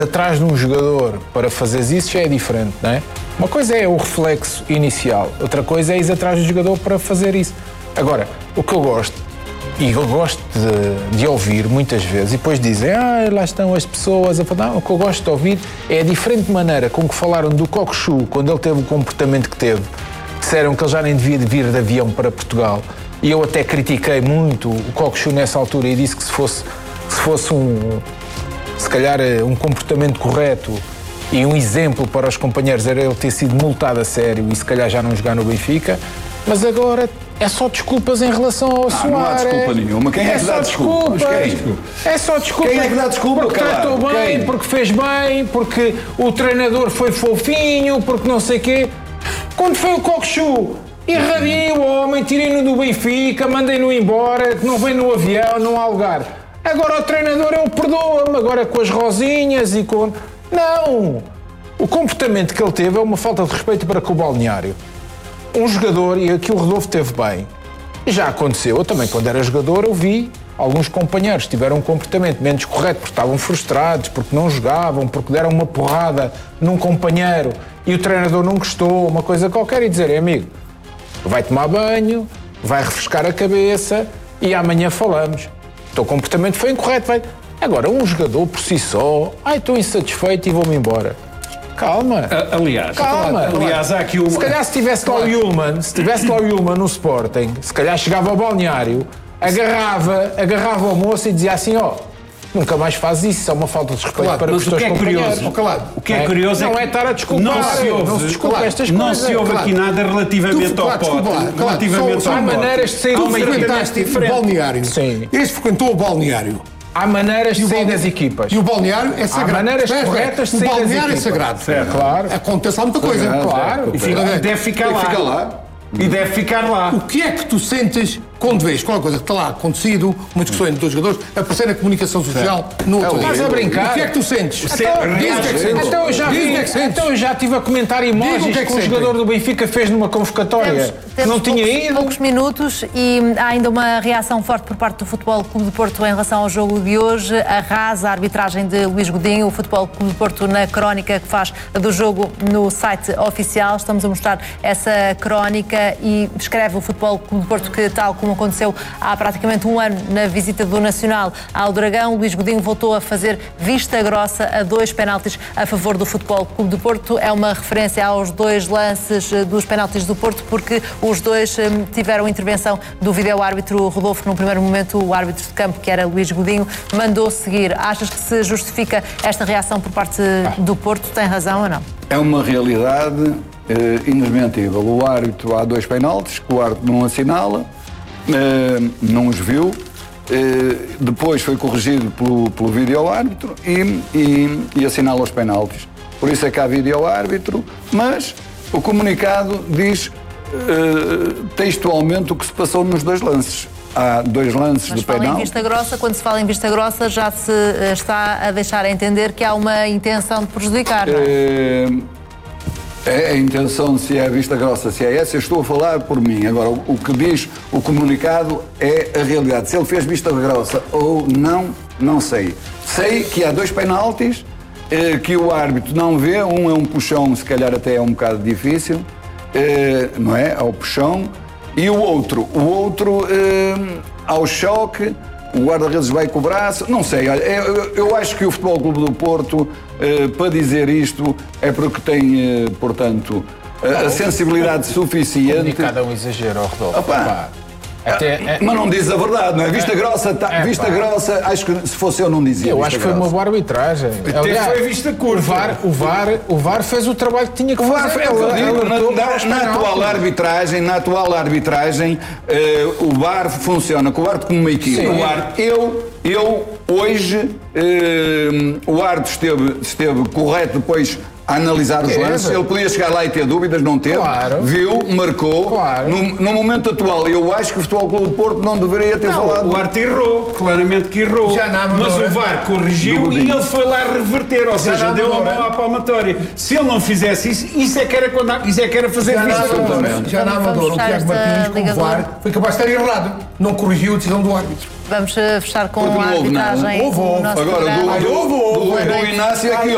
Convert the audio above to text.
atrás de um jogador para fazeres isso já é diferente, não é? Uma coisa é o reflexo inicial, outra coisa é ir atrás do jogador para fazer isso. Agora, o que eu gosto, e eu gosto de ouvir muitas vezes, e depois dizem, lá estão as pessoas a falar. Não, o que eu gosto de ouvir é a diferente maneira com que falaram do Cockchu quando ele teve o comportamento que teve. Disseram que ele já nem devia vir de avião para Portugal. E eu até critiquei muito o Cockchu nessa altura e disse que se fosse se calhar um comportamento correto e um exemplo para os companheiros era ele ter sido multado a sério e se calhar já não jogar no Benfica. Mas agora é só desculpas em relação ao Soares. Não há desculpa nenhuma. Quem é que dá desculpa? É só desculpa. Quem é que dá desculpa? Porque tratou bem, porque fez bem, porque o treinador foi fofinho, porque não sei o quê. Quando foi o Cockchu, irradiei o homem, tirei-no do Benfica, mandei-no embora, que não vem no avião, não há lugar. Agora o treinador é o perdoa-me, agora com as rosinhas e com... Não! O comportamento que ele teve é uma falta de respeito para com o balneário. Um jogador, e aqui o Rodolfo teve bem, já aconteceu, eu também quando era jogador eu vi alguns companheiros que tiveram um comportamento menos correto porque estavam frustrados, porque não jogavam, porque deram uma porrada num companheiro e o treinador não gostou, uma coisa qualquer, e dizer, amigo, vai tomar banho, vai refrescar a cabeça e amanhã falamos. O teu comportamento foi incorreto, vai. Agora, um jogador por si só, estou insatisfeito e vou-me embora. Calma. Aliás, há aqui uma... Se calhar se tivesse lá o Yulman no Sporting, se calhar chegava ao balneário, agarrava o moço e dizia assim, nunca mais faz isso, é uma falta de respeito para os teus companheiros. O que é curioso não é estar a desculpar, não se desculpa estas coisas. Não se ouve aqui nada relativamente ao Pote. Há maneiras de sair do balneário. Sim. Este frequentou o balneário. Há maneiras de sair das equipas. E o balneário é sagrado. Há maneiras corretas de sair das equipas. O balneário é sagrado. Certo. Claro. Acontece lá muita coisa. Claro. E deve ficar lá. O que é que tu sentes quando vês qualquer coisa que está lá acontecido, uma discussão entre dois jogadores, aparecer na comunicação social no outro dia? Estás a brincar? O que é que tu sentes? Então eu já estive a comentar emojis que o jogador do Benfica fez numa convocatória. Não tinha ido. Poucos minutos e há ainda uma reação forte por parte do Futebol Clube do Porto em relação ao jogo de hoje. Arrasa a arbitragem de Luís Godinho. O Futebol Clube do Porto, na crónica que faz do jogo no site oficial, estamos a mostrar essa crónica e escreve o Futebol Clube do Porto que, tal como aconteceu há praticamente um ano na visita do Nacional ao Dragão, Luís Godinho voltou a fazer vista grossa a 2 penaltis a favor do Futebol Clube do Porto. É uma referência aos 2 lances dos penaltis do Porto, porque os 2 tiveram intervenção do vídeo-árbitro Rodolfo. Num primeiro momento, o árbitro de campo, que era Luís Godinho, mandou seguir. Achas que se justifica esta reação por parte do Porto? Tem razão ou não? É uma realidade indesmentível. O árbitro, há 2 penaltis que o árbitro não assinala, não os viu, depois foi corrigido pelo vídeo-árbitro e assinala os penaltis. Por isso é que há vídeo-árbitro, mas o comunicado diz textualmente o que se passou nos 2 lances. Há 2 lances de penal. Quando se fala em vista grossa, já se está a deixar a entender que há uma intenção de prejudicar, não é? É a intenção, se é a vista grossa, se é essa, eu estou a falar por mim. Agora, o que diz o comunicado é a realidade. Se ele fez vista grossa ou não, não sei. Sei que há 2 penaltis que o árbitro não vê. Um é um puxão, se calhar até é um bocado difícil, não é? Ao puxão. E o outro ao choque, o guarda-redes vai com o braço, não sei, olha, eu acho que o Futebol Clube do Porto, para dizer isto, é porque tem, portanto, a sensibilidade suficiente... O comunicado é um exagero, Rodolfo. Mas não diz a verdade, não é? Vista grossa, acho que se fosse eu não dizia. Eu acho que foi uma boa arbitragem. Aliás, foi vista curta. O VAR fez o trabalho que tinha que fazer. Na atual arbitragem, o VAR funciona com o árbitro como uma equipe. Hoje, o árbitro esteve correto depois a analisar os lances. Ele podia chegar lá e ter dúvidas, não teve. Claro. Viu, marcou. Claro. No momento atual, eu acho que o Futebol Clube do Porto não deveria ter falado. O árbitro errou, claramente que errou. Mas o VAR corrigiu e ele foi lá reverter, ou seja, deu a mão à palmatória. Se ele não fizesse isso é que era fazer vista. Já na Amadora, o Tiago Martins, com o VAR, foi capaz de estar errado. Não corrigiu a decisão do árbitro. Vamos fechar com a arbitragem. Agora, do Inácio aqui.